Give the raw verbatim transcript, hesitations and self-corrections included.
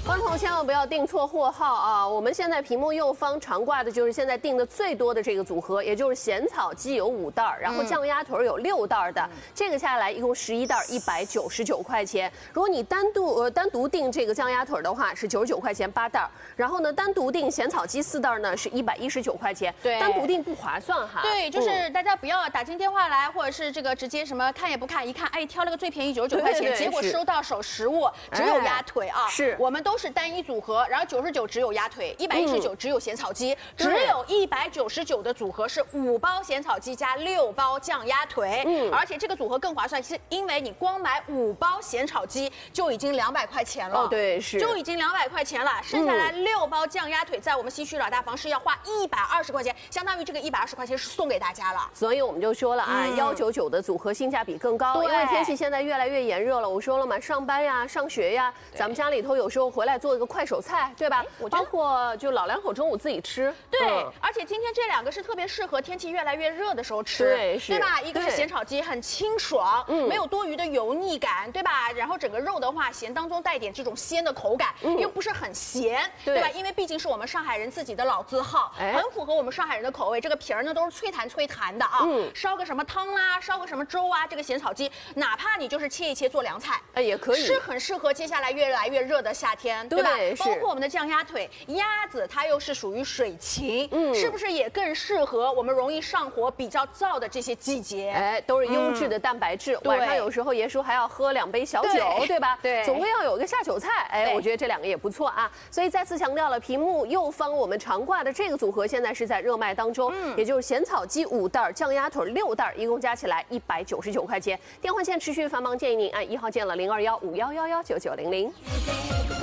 观众朋友千万不要订错货号啊！我们现在屏幕右方常挂的就是现在订的最多的这个组合，也就是咸草鸡有五袋，然后酱鸭腿有六袋的，嗯、这个下来一共十一袋，一百九十九块钱。如果你单独呃单独订这个酱鸭腿的话，是九十九块钱八袋，然后呢单独订咸草鸡四袋呢是一百一十九块钱， 对， 单独订不划算哈。 对，就是大家不要打进电话来，或者是这个直接什么看也不看，一看哎挑了个最便宜九十九块钱，结果收到手实物只有鸭腿啊， 是我们都是单一组合，然后九十九只有鸭腿，一百一十九只有咸草鸡，只有一百九十九的组合是五包咸草鸡加六包酱鸭腿，嗯，而且这个组合更划算，是因为你光买五包咸炒鸡就已经两百块钱了， 哦对是， 就已经两百块钱了，剩下来六包酱鸭腿在我们西区老大房是要花一百二十块钱，相当于这个一百二十块钱是送给大家了， 所以我们就说了啊，幺九九的组合性价比更高，因为天气现在越来越炎热了，我说了嘛，上班呀、上学呀，咱们家里头有时候回来做一个快手菜，对吧？包括就老两口中午自己吃。 对，嗯、而且今天这两个是特别适合天气越来越热的时候吃， 对， 对吧？一个是咸炒鸡，很清爽，嗯，没有多余的油腻感，对吧？然后整个肉的话，咸当中带点这种鲜的口感，嗯、又不是很咸，对吧？因为毕竟是我们上海人自己的老字号，哎、很符合我们上海人的口味。这个皮儿呢都是脆弹脆弹的啊，嗯，烧个什么汤啦，烧个什么粥啊，这个咸炒鸡，哪怕你就是切一切做凉菜， 哎，也可以， 是很适合接下来越来越热的夏天，对吧？包括我们的酱鸭腿，鸭子它又是属于水禽，嗯，是不是也更适合我们容易上火、比较燥的这些季节？ 哎，都是优质的蛋白质。嗯、晚上有时候爷叔还要喝两杯小酒， 对, 对吧？ 对， 总归要有个下酒菜。哎，我觉得这两个也不错啊。所以再次强调了，屏幕右方我们常挂的这个组合现在是在热卖当中，嗯，也就是咸草鸡五袋、酱鸭腿六袋，一共加起来一百九十九块钱。电话线持续繁忙，建议您按一号键了零二幺五幺幺幺九九零零。